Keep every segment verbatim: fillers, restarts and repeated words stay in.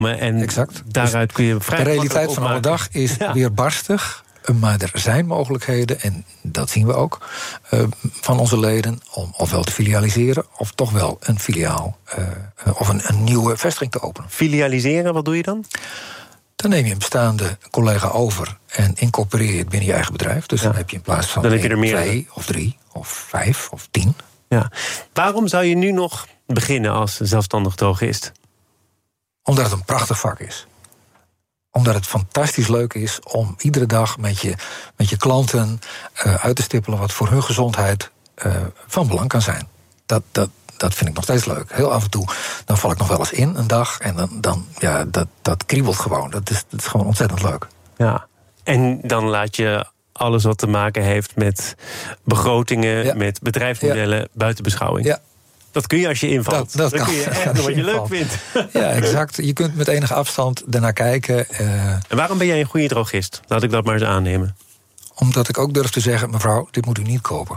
En exact. daaruit dus kun je vrij de realiteit van alle dag is ja. weer barstig. Maar er zijn mogelijkheden, en dat zien we ook, uh, van onze leden om ofwel te filialiseren of toch wel een filiaal uh, of een, een nieuwe vestiging te openen. Filialiseren, wat doe je dan? Dan neem je een bestaande collega over en incorporeer je het binnen je eigen bedrijf. Dus ja. dan heb je in plaats van dan heb je er meer twee of drie of vijf of tien. Ja. Waarom zou je nu nog beginnen als zelfstandig drogist? Omdat het een prachtig vak is. Omdat het fantastisch leuk is om iedere dag met je, met je klanten uh, uit te stippelen wat voor hun gezondheid uh, van belang kan zijn. Dat, dat, dat vind ik nog steeds leuk. Heel af en toe dan val ik nog wel eens in een dag en dan, dan ja, dat, dat kriebelt gewoon. Dat is, dat is gewoon ontzettend leuk. Ja. En dan laat je alles wat te maken heeft met begrotingen, ja. met bedrijfsmodellen ja. buiten beschouwing. Ja. Dat kun je als je invalt. Dat, dat dan kan. kun je echt doen wat je leuk vindt. Ja, exact. Je kunt met enige afstand ernaar kijken. Uh, en waarom ben jij een goede drogist? Laat ik dat maar eens aannemen. Omdat ik ook durf te zeggen, mevrouw, dit moet u niet kopen.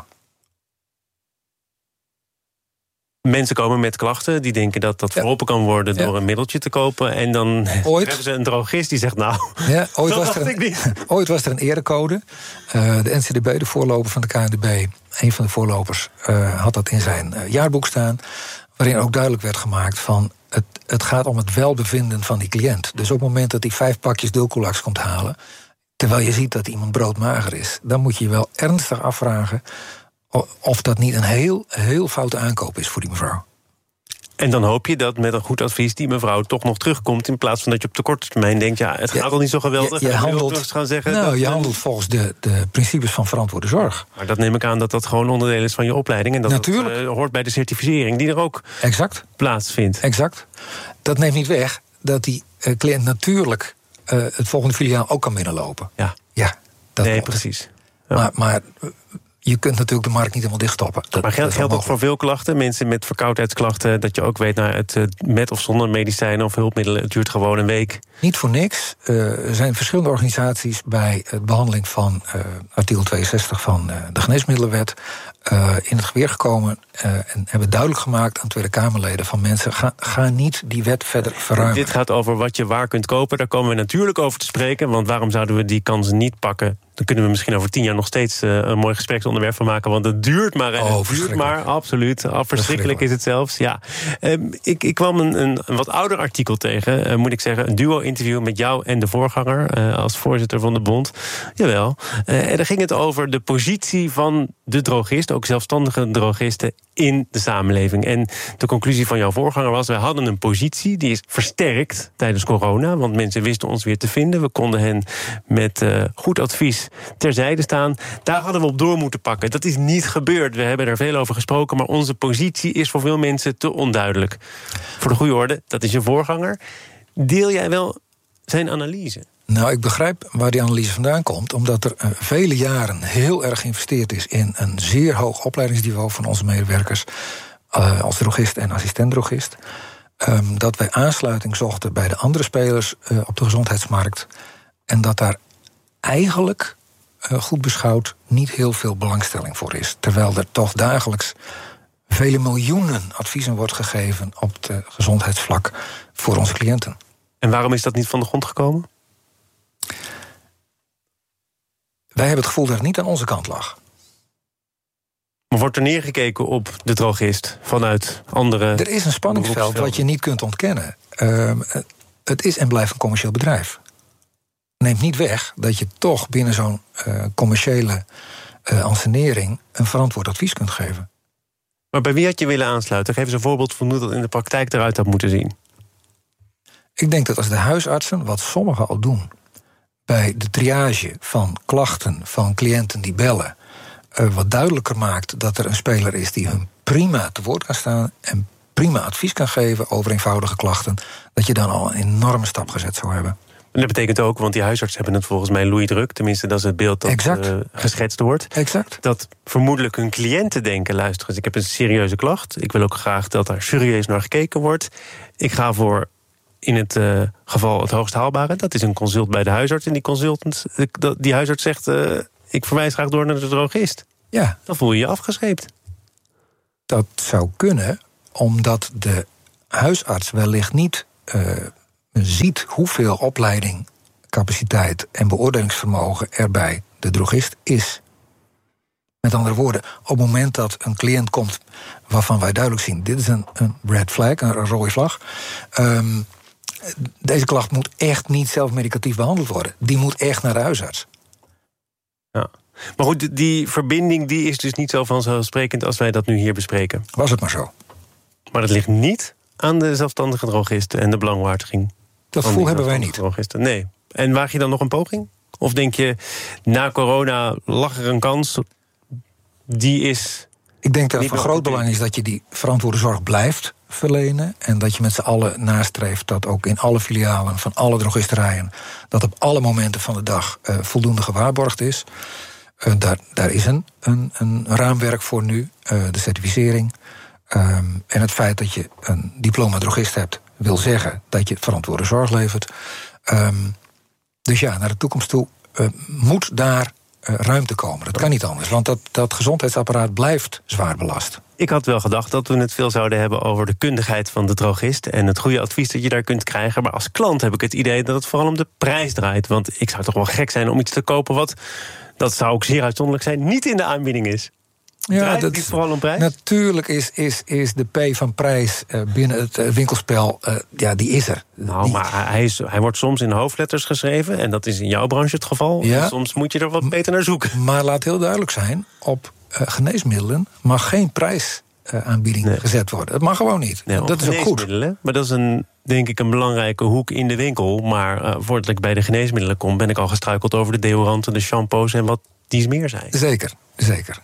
Mensen komen met klachten, die denken dat dat ja. verholpen kan worden door ja. een middeltje te kopen. En dan ooit, hebben ze een drogist die zegt, nou, ja, ooit, was er een, ooit was er een erecode. Uh, de N C D B, de voorloper van de K N D B, een van de voorlopers, uh, had dat in zijn uh, jaarboek staan. Waarin ook duidelijk werd gemaakt van, het, het gaat om het welbevinden van die cliënt. Dus op het moment dat hij vijf pakjes Dulcolax komt halen, terwijl je ziet dat iemand broodmager is, dan moet je je wel ernstig afvragen of dat niet een heel, heel foute aankoop is voor die mevrouw. En dan hoop je dat met een goed advies die mevrouw toch nog terugkomt, in plaats van dat je op de korte termijn denkt, ja, het gaat ja, al niet zo geweldig. Je, je handelt, gaan zeggen, nou, dat, je handelt volgens de, de principes van verantwoorde zorg. Maar dat neem ik aan dat dat gewoon onderdeel is van je opleiding. En dat Natuurlijk. het uh, hoort bij de certificering die er ook exact. plaatsvindt. Exact. Dat neemt niet weg dat die uh, cliënt natuurlijk uh, het volgende filiaal ook kan binnenlopen. Ja, ja dat nee, klopt. precies. Ja. Maar... maar je kunt natuurlijk de markt niet helemaal dichtstoppen. Dat, maar geldt geld ook voor veel klachten? Mensen met verkoudheidsklachten, dat je ook weet, nou, het met of zonder medicijnen of hulpmiddelen, het duurt gewoon een week. Niet voor niks. Uh, er zijn verschillende organisaties bij de behandeling van uh, artikel tweeënzestig van uh, de Geneesmiddelenwet uh, in het geweer gekomen uh, en hebben duidelijk gemaakt aan Tweede Kamerleden van mensen, ga, ga niet die wet verder verruimen. Dit gaat over wat je waar kunt kopen. Daar komen we natuurlijk over te spreken, want waarom zouden we die kansen niet pakken? Dan kunnen we misschien over tien jaar nog steeds uh, een mooi gespreksonderwerp van maken. Want het duurt maar. Oh, het duurt maar, absoluut. Al verschrikkelijk is het zelfs. Ja. Um, ik, ik kwam een, een, een wat ouder artikel tegen, uh, moet ik zeggen. Een duo-interview met jou en de voorganger uh, als voorzitter van de bond. Jawel. Uh, en daar ging het over de positie van de drogist, ook zelfstandige drogisten, in de samenleving. En de conclusie van jouw voorganger was, wij hadden een positie die is versterkt tijdens corona, want mensen wisten ons weer te vinden. We konden hen met uh, goed advies terzijde staan. Daar hadden we op door moeten pakken. Dat is niet gebeurd. We hebben er veel over gesproken, maar onze positie is voor veel mensen te onduidelijk. Voor de goede orde, dat is je voorganger. Deel jij wel zijn analyse? Nou, ik begrijp waar die analyse vandaan komt, omdat er uh, vele jaren heel erg geïnvesteerd is in een zeer hoog opleidingsniveau van onze medewerkers uh, als drogist en assistent-drogist. Um, dat wij aansluiting zochten bij de andere spelers uh, op de gezondheidsmarkt en dat daar eigenlijk, uh, goed beschouwd, niet heel veel belangstelling voor is. Terwijl er toch dagelijks vele miljoenen adviezen wordt gegeven op het gezondheidsvlak voor onze cliënten. En waarom is dat niet van de grond gekomen? Wij hebben het gevoel dat het niet aan onze kant lag. Maar wordt er neergekeken op de drogist vanuit andere... Er is een spanningsveld wat je niet kunt ontkennen. Uh, het is en blijft een commercieel bedrijf. Neemt niet weg dat je toch binnen zo'n uh, commerciële uh, ansenering een verantwoord advies kunt geven. Maar bij wie had je willen aansluiten? Geef eens een voorbeeld van hoe dat in de praktijk eruit had moeten zien. Ik denk dat als de huisartsen, wat sommigen al doen, bij de triage van klachten van cliënten die bellen, uh, wat duidelijker maakt dat er een speler is die hun prima te woord kan staan en prima advies kan geven over eenvoudige klachten, dat je dan al een enorme stap gezet zou hebben. En dat betekent ook, want die huisartsen hebben het volgens mij loeidruk, tenminste dat is het beeld dat uh, geschetst wordt. Exact. Dat vermoedelijk hun cliënten denken, luister eens, ik heb een serieuze klacht, ik wil ook graag dat daar serieus naar gekeken wordt. Ik ga voor in het uh, geval het hoogst haalbare, dat is een consult bij de huisarts. En die consultant, die huisarts zegt, uh, ik verwijs graag door naar de drogist. Ja. Dan voel je je afgescheept. Dat zou kunnen, omdat de huisarts wellicht niet uh, ziet hoeveel opleiding, capaciteit en beoordelingsvermogen er bij de drogist is. Met andere woorden, op het moment dat een cliënt komt waarvan wij duidelijk zien, dit is een, een red flag, een, een rode vlag. Um, deze klacht moet echt niet zelfmedicatief behandeld worden. Die moet echt naar de huisarts. Ja. Maar goed, die verbinding die is dus niet zo vanzelfsprekend als wij dat nu hier bespreken. Was het maar zo. Maar dat ligt niet aan de zelfstandige drogisten en de belangwaardiging. Dat gevoel hebben wij niet. Drogisten. Nee. En waag je dan nog een poging? Of denk je, na corona lag er een kans, die is... Ik denk dat het van groot belang is dat je die verantwoorde zorg blijft verlenen. En dat je met z'n allen nastreeft dat ook in alle filialen van alle drogisterijen, dat op alle momenten van de dag uh, voldoende gewaarborgd is. Uh, daar, daar is een, een, een raamwerk voor nu, uh, de certificering. Um, en het feit dat je een diploma drogist hebt, wil zeggen dat je verantwoorde zorg levert. Um, dus ja, naar de toekomst toe uh, moet daar uh, ruimte komen. Dat kan niet anders, want dat, dat gezondheidsapparaat blijft zwaar belast. Ik had wel gedacht dat we het veel zouden hebben over de kundigheid van de drogist en het goede advies dat je daar kunt krijgen. Maar als klant heb ik het idee dat het vooral om de prijs draait. Want ik zou toch wel gek zijn om iets te kopen wat, dat zou ook zeer uitzonderlijk zijn, niet in de aanbieding is. Ja, dat is vooral om prijs? Natuurlijk is, is, is de P van prijs uh, binnen het uh, winkelspel, uh, ja, die is er. Nou, die... maar hij, is, hij wordt soms in hoofdletters geschreven, en dat is in jouw branche het geval. Ja, soms moet je er wat beter naar zoeken. Maar laat heel duidelijk zijn, op uh, geneesmiddelen mag geen prijsaanbieding uh, nee. gezet worden. Het mag gewoon niet. Nee, dat is ook goed. Maar dat is een, denk ik een belangrijke hoek in de winkel. Maar uh, voordat ik bij de geneesmiddelen kom, ben ik al gestruikeld over de deodoranten, de shampoos en wat dies meer zijn. Zeker, zeker.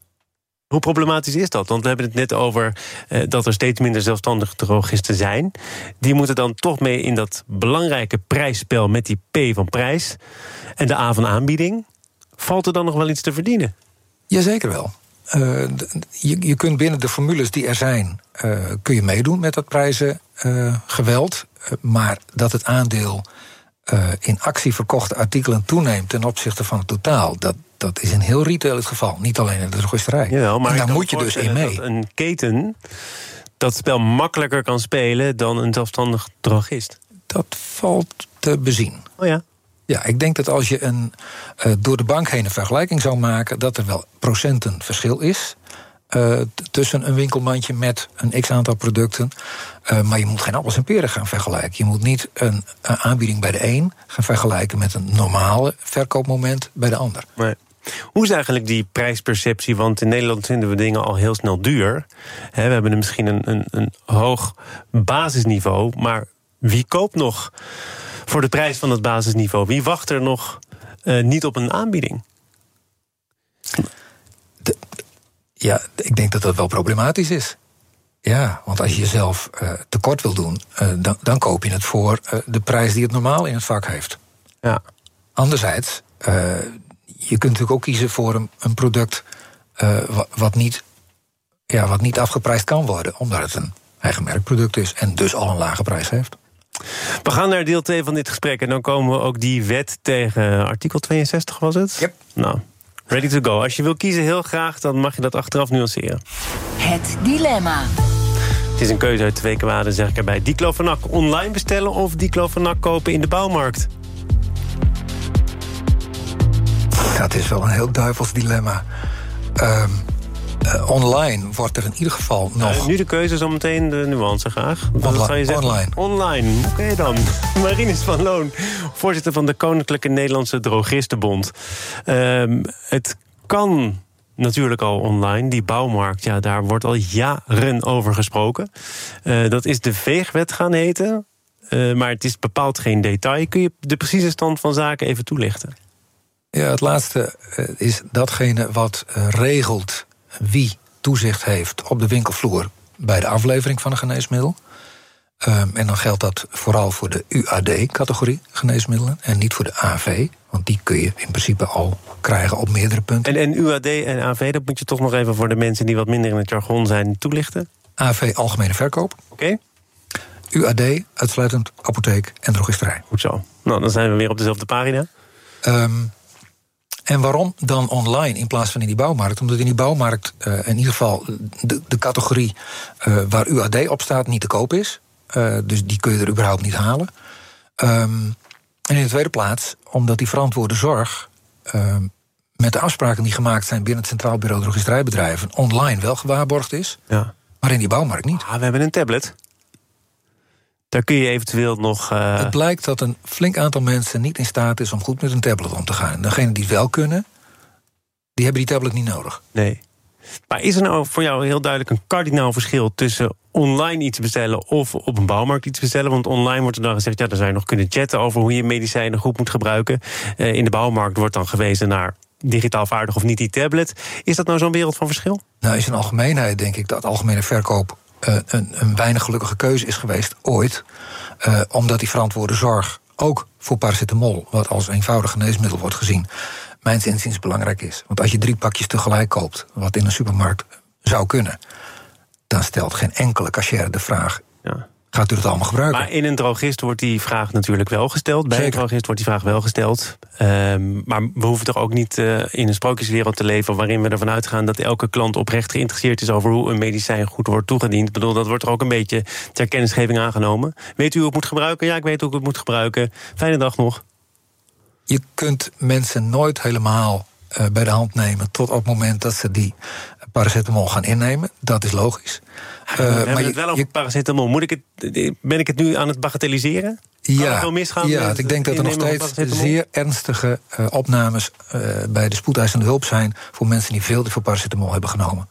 Hoe problematisch is dat? Want we hebben het net over uh, dat er steeds minder zelfstandige drogisten zijn. Die moeten dan toch mee in dat belangrijke prijsspel met die P van prijs en de A van aanbieding. Valt er dan nog wel iets te verdienen? Jazeker wel. Uh, je, je kunt binnen de formules die er zijn, uh, kun je meedoen met dat prijzengeweld. Uh, maar dat het aandeel uh, in actie verkochte artikelen toeneemt ten opzichte van het totaal, dat, dat is in heel retail het geval. Niet alleen in de drogisterij. Jawel, maar en daar moet je dus in mee. Dat een keten dat spel makkelijker kan spelen dan een zelfstandig drogist. Dat valt te bezien. Oh ja. Ja, ik denk dat als je een uh, door de bank heen een vergelijking zou maken, dat er wel procenten verschil is uh, t- tussen een winkelmandje met een x-aantal producten. Uh, maar je moet geen appels en peren gaan vergelijken. Je moet niet een, een aanbieding bij de een gaan vergelijken met een normale verkoopmoment bij de ander. Nee. Hoe is eigenlijk die prijsperceptie? Want in Nederland vinden we dingen al heel snel duur. He, we hebben misschien een, een, een hoog basisniveau, maar wie koopt nog voor de prijs van het basisniveau? Wie wacht er nog uh, niet op een aanbieding? De, ja, ik denk dat dat wel problematisch is. Ja, want als je jezelf uh, tekort wil doen, uh, dan, dan koop je het voor uh, de prijs die het normaal in het vak heeft. Ja. Anderzijds, uh, je kunt natuurlijk ook kiezen voor een, een product uh, wat, wat, niet, ja, wat niet afgeprijsd kan worden, omdat het een eigen merkproduct is en dus al een lage prijs heeft. We gaan naar deel twee van dit gesprek en dan komen we ook die wet tegen artikel tweeënzestig, was het? Yep. Nou, ready to go. Als je wil kiezen heel graag, dan mag je dat achteraf nuanceren. Het dilemma. Het is een keuze uit twee kwaden, zeg ik erbij. Diclofenac online bestellen of diclofenac kopen in de bouwmarkt? Dat is wel een heel duivels dilemma. Um, uh, online wordt er in ieder geval nog... Uh, nu de keuze, zometeen de nuance graag. Wat Onla- zou je zeggen? Online. Online, oké okay dan. Marinus van Loon, voorzitter van de Koninklijke Nederlandse Drogistenbond. Um, het kan natuurlijk al online. Die bouwmarkt, ja, daar wordt al jaren over gesproken. Uh, dat is de Veegwet gaan heten. Uh, maar het is bepaald geen detail. Kun je de precieze stand van zaken even toelichten? Ja, het laatste uh, is datgene wat uh, regelt wie toezicht heeft op de winkelvloer bij de aflevering van een geneesmiddel. Um, en dan geldt dat vooral voor de U A D-categorie geneesmiddelen en niet voor de A V. Want die kun je in principe al krijgen op meerdere punten. En, en U A D en A V, dat moet je toch nog even voor de mensen die wat minder in het jargon zijn toelichten? A V, algemene verkoop. Oké. Okay. U A D, uitsluitend apotheek en drogisterij. Goed zo. Nou, dan zijn we weer op dezelfde pagina. Um, En waarom dan online in plaats van in die bouwmarkt? Omdat in die bouwmarkt uh, in ieder geval de, de categorie uh, waar U A D op staat niet te koop is. Uh, dus die kun je er überhaupt niet halen. Um, en in de tweede plaats, omdat die verantwoorde zorg Um, met de afspraken die gemaakt zijn binnen het Centraal Bureau Drogisterijbedrijven online wel gewaarborgd is, ja. maar in die bouwmarkt niet. Ah, we hebben een tablet. Daar kun je eventueel nog... Uh... Het blijkt dat een flink aantal mensen niet in staat is om goed met een tablet om te gaan. En degenen die het wel kunnen, die hebben die tablet niet nodig. Nee. Maar is er nou voor jou heel duidelijk een kardinaal verschil tussen online iets bestellen of op een bouwmarkt iets bestellen? Want online wordt er dan gezegd, ja, dan zou je nog kunnen chatten over hoe je medicijnen goed moet gebruiken. Uh, in de bouwmarkt wordt dan gewezen naar digitaal vaardig of niet die tablet. Is dat nou zo'n wereld van verschil? Nou, in zijn algemeenheid denk ik dat algemene verkoop uh, een, een weinig gelukkige keuze is geweest, ooit. Uh, omdat die verantwoorde zorg ook voor paracetamol, wat als eenvoudig geneesmiddel wordt gezien, mijns inziens belangrijk is. Want als je drie pakjes tegelijk koopt, wat in een supermarkt zou kunnen, dan stelt geen enkele cashier de vraag, ja. gaat u het allemaal gebruiken? Maar in een drogist wordt die vraag natuurlijk wel gesteld. Bij Zeker. een drogist wordt die vraag wel gesteld. Um, maar we hoeven toch ook niet uh, in een sprookjeswereld te leven waarin we ervan uitgaan dat elke klant oprecht geïnteresseerd is over hoe een medicijn goed wordt toegediend. Ik bedoel, dat wordt er ook een beetje ter kennisgeving aangenomen. Weet u hoe ik het moet gebruiken? Ja, ik weet hoe ik het moet gebruiken. Fijne dag nog. Je kunt mensen nooit helemaal uh, bij de hand nemen tot op het moment dat ze die paracetamol gaan innemen. Dat is logisch. Uh, we hebben maar het wel over je, paracetamol. Moet ik het, ben ik het nu aan het bagatelliseren? Kan ja, het wel misgaan? Ja, ik denk dat er nog steeds zeer ernstige uh, opnames uh, bij de spoedeisende hulp zijn voor mensen die veel te veel paracetamol hebben genomen.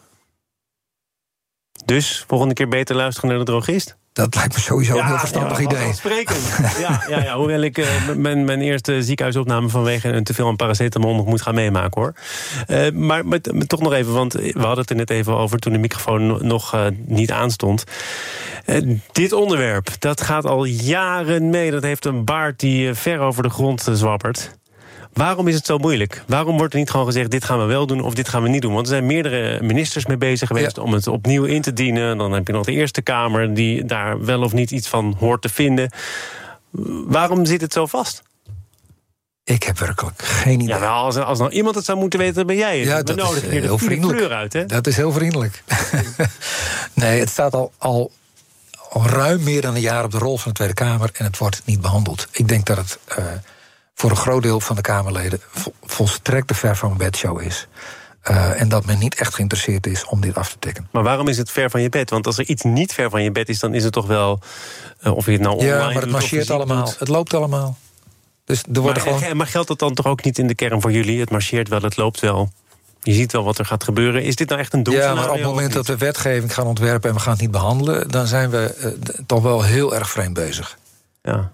Dus volgende keer beter luisteren naar de drogist? Dat lijkt me sowieso ja, een heel verstandig ja, idee. ja, ja, ja, hoewel ik uh, mijn, mijn eerste ziekenhuisopname vanwege een teveel aan paracetamol nog moet gaan meemaken, hoor. Uh, maar, maar, maar toch nog even, want we hadden het er net even over toen de microfoon nog uh, niet aanstond. Uh, dit onderwerp, dat gaat al jaren mee. Dat heeft een baard die uh, ver over de grond uh, zwappert. Waarom is het zo moeilijk? Waarom wordt er niet gewoon gezegd, dit gaan we wel doen of dit gaan we niet doen? Want er zijn meerdere ministers mee bezig geweest ja. om het opnieuw in te dienen. Dan heb je nog de Eerste Kamer die daar wel of niet iets van hoort te vinden. Waarom zit het zo vast? Ik heb werkelijk geen idee. Ja, als, als nou iemand het zou moeten weten, dan ben jij het. Ja, dat is hier heel vriendelijk. Kleur uit, hè? Dat is heel vriendelijk. Nee, het staat al, al, al ruim meer dan een jaar op de rol van de Tweede Kamer en het wordt niet behandeld. Ik denk dat het Uh, voor een groot deel van de Kamerleden vol, volstrekt te ver van mijn bedshow is. Uh, en dat men niet echt geïnteresseerd is om dit af te tikken. Maar waarom is het ver van je bed? Want als er iets niet ver van je bed is, dan is het toch wel Uh, of je het nou online ja, maar het marcheert allemaal. Doet. Het loopt allemaal. Dus er wordt maar, gewoon... maar geldt dat dan toch ook niet in de kern voor jullie? Het marcheert wel, het loopt wel. Je ziet wel wat er gaat gebeuren. Is dit nou echt een doel? Ja, maar op het moment dat we wetgeving gaan ontwerpen en we gaan het niet behandelen, dan zijn we uh, toch wel heel erg vreemd bezig. Ja.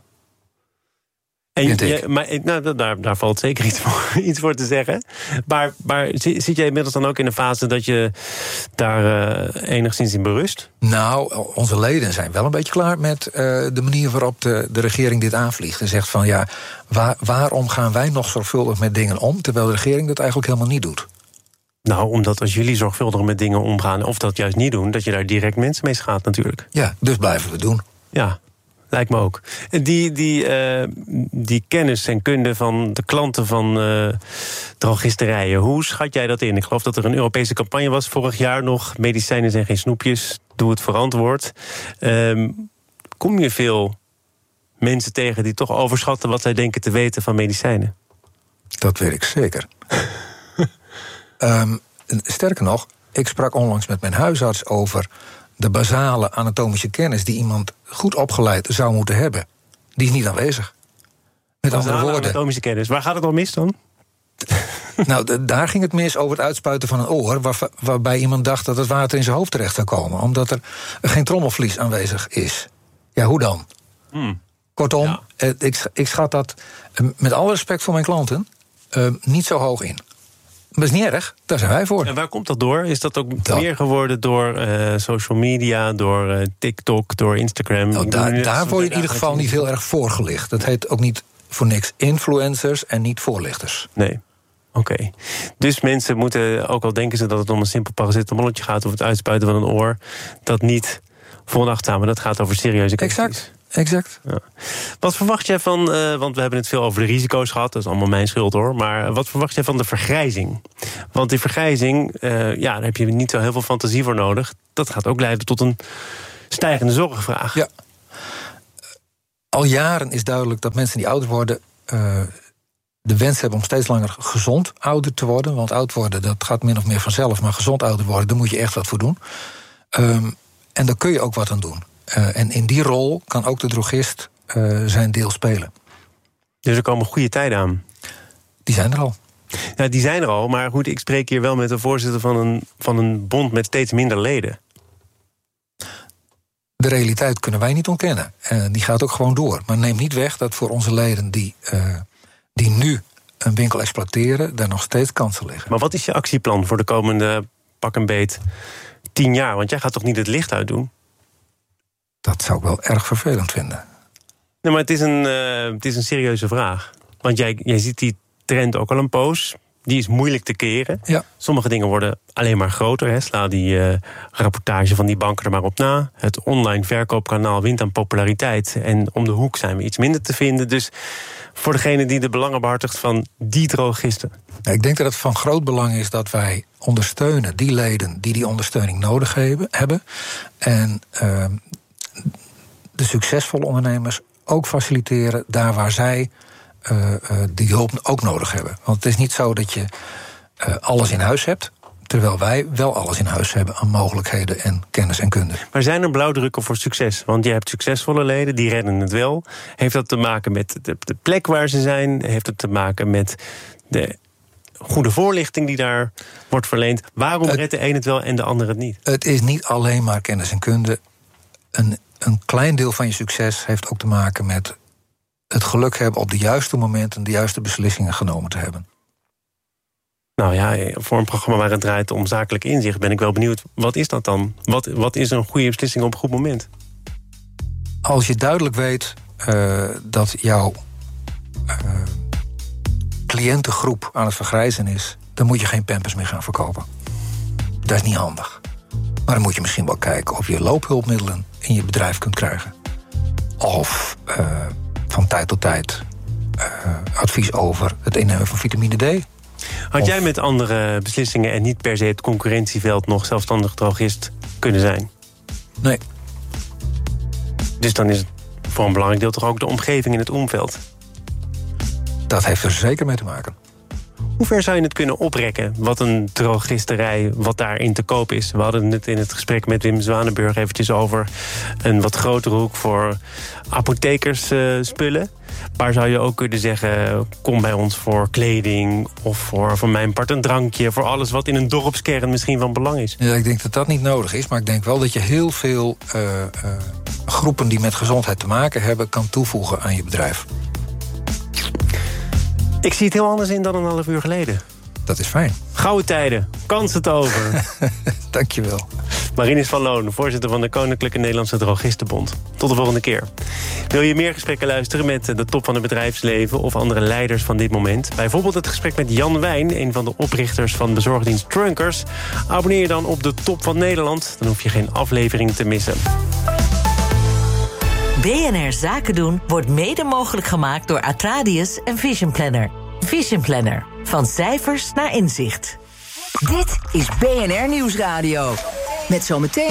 En je, maar, nou, daar, daar valt zeker iets voor, iets voor te zeggen. Maar, maar zit jij inmiddels dan ook in een fase dat je daar uh, enigszins in berust? Nou, onze leden zijn wel een beetje klaar met uh, de manier waarop de, de regering dit aanvliegt. En zegt van ja, waar, waarom gaan wij nog zorgvuldig met dingen om, terwijl de regering dat eigenlijk helemaal niet doet? Nou, omdat als jullie zorgvuldig met dingen omgaan of dat juist niet doen, dat je daar direct mensen mee schaadt natuurlijk. Ja, dus blijven we doen. Ja. Lijkt me ook. Die, die, uh, die kennis en kunde van de klanten van uh, drogisterijen, hoe schat jij dat in? Ik geloof dat er een Europese campagne was vorig jaar nog. Medicijnen zijn geen snoepjes, doe het verantwoord. Um, kom je veel mensen tegen die toch overschatten wat zij denken te weten van medicijnen? Dat weet ik zeker. um, sterker nog, ik sprak onlangs met mijn huisarts over de basale anatomische kennis die iemand goed opgeleid zou moeten hebben. Die is niet aanwezig. Met basale andere woorden. Anatomische kennis. Waar gaat het dan mis dan? Nou, de, daar ging het mis over het uitspuiten van een oor, waar, waarbij iemand dacht dat het water in zijn hoofd terecht zou komen, omdat er geen trommelvlies aanwezig is. Ja, hoe dan? Hmm. Kortom, ja. eh, ik, ik schat dat, eh, met alle respect voor mijn klanten, eh, niet zo hoog in. Dat is niet erg, daar zijn wij voor. En waar komt dat door? Is dat ook dat. meer geworden door uh, social media, door uh, TikTok, door Instagram? Nou, daar daar word je in ieder geval niet heel erg voorgelicht. Dat heet ook niet voor niks influencers en niet voorlichters. Nee. Oké. Okay. Dus mensen moeten, ook al denken ze dat het om een simpel paracetamolletje gaat of het uitspuiten van een oor, dat niet veronachtzamen. Dat gaat over serieuze kwesties. Exact. Exact. Ja. Wat verwacht jij van, uh, want we hebben het veel over de risico's gehad, dat is allemaal mijn schuld hoor, maar wat verwacht jij van de vergrijzing? Want die vergrijzing, uh, ja, daar heb je niet zo heel veel fantasie voor nodig. Dat gaat ook leiden tot een stijgende zorgvraag. Ja. al jaren is duidelijk dat mensen die ouder worden Uh, de wens hebben om steeds langer gezond ouder te worden. Want oud worden, dat gaat min of meer vanzelf. Maar gezond ouder worden, daar moet je echt wat voor doen. Um, en daar kun je ook wat aan doen. Uh, en in die rol kan ook de drogist uh, zijn deel spelen. Dus er komen goede tijden aan? Die zijn er al. Ja, die zijn er al, maar goed, ik spreek hier wel met de voorzitter van een, van een bond met steeds minder leden. De realiteit kunnen wij niet ontkennen. Uh, die gaat ook gewoon door. Maar neem niet weg dat voor onze leden die, uh, die nu een winkel exploiteren, daar nog steeds kansen liggen. Maar wat is je actieplan voor de komende pak en beet tien jaar? Want jij gaat toch niet het licht uitdoen? Dat zou ik wel erg vervelend vinden. Nee, maar het is een, uh, het is een serieuze vraag. Want jij, jij ziet die trend ook al een poos. Die is moeilijk te keren. Ja. Sommige dingen worden alleen maar groter. Hè. Sla die uh, rapportage van die banken er maar op na. Het online verkoopkanaal wint aan populariteit. En om de hoek zijn we iets minder te vinden. Dus voor degene die de belangen behartigt van die drogisten. Ik denk dat het van groot belang is dat wij ondersteunen die leden die die ondersteuning nodig hebben. En uh, de succesvolle ondernemers ook faciliteren daar waar zij Uh, uh, die hulp ook nodig hebben. Want het is niet zo dat je uh, alles in huis hebt, terwijl wij wel alles in huis hebben aan mogelijkheden en kennis en kunde. Maar zijn er blauwdrukken voor succes? Want je hebt succesvolle leden, die redden het wel. Heeft dat te maken met de, de plek waar ze zijn? Heeft het te maken met de goede voorlichting die daar wordt verleend? Waarom het, redt de een het wel en de ander het niet? Het is niet alleen maar kennis en kunde. Een, een klein deel van je succes heeft ook te maken met het geluk hebben op de juiste momenten de juiste beslissingen genomen te hebben. Nou ja, voor een programma waar het draait om zakelijk inzicht ben ik wel benieuwd, wat is dat dan? Wat, wat is een goede beslissing op een goed moment? Als je duidelijk weet uh, dat jouw uh, cliëntengroep aan het vergrijzen is, dan moet je geen Pampers meer gaan verkopen. Dat is niet handig. Maar dan moet je misschien wel kijken of je loophulpmiddelen in je bedrijf kunt krijgen. Of Uh, van tijd tot tijd uh, advies over het innemen van vitamine D. Had of... jij met andere beslissingen en niet per se het concurrentieveld nog zelfstandig drogist kunnen zijn? Nee. Dus dan is het voor een belangrijk deel toch ook de omgeving in het omveld? Dat heeft er zeker mee te maken. Hoe ver zou je het kunnen oprekken, wat een drogisterij, wat daarin te koop is? We hadden het in het gesprek met Wim Zwanenburg eventjes over een wat grotere hoek voor apothekersspullen. Uh, maar zou je ook kunnen zeggen, kom bij ons voor kleding of voor van mijn part een drankje, voor alles wat in een dorpskern misschien van belang is? Ja, ik denk dat dat niet nodig is, maar ik denk wel dat je heel veel uh, uh, groepen die met gezondheid te maken hebben kan toevoegen aan je bedrijf. Ik zie het heel anders in dan een half uur geleden. Dat is fijn. Gouden tijden, kans het over. Dankjewel. Marinus van Loon, voorzitter van de Koninklijke Nederlandse Drogistenbond. Tot de volgende keer. Wil je meer gesprekken luisteren met de top van het bedrijfsleven of andere leiders van dit moment? Bijvoorbeeld het gesprek met Jan Wijn, een van de oprichters van bezorgdienst Trunkers. Abonneer je dan op de Top van Nederland. Dan hoef je geen aflevering te missen. B N R Zaken doen wordt mede mogelijk gemaakt door Atradius en Vision Planner. Vision Planner. Van cijfers naar inzicht. Dit is B N R Nieuwsradio. Met zometeen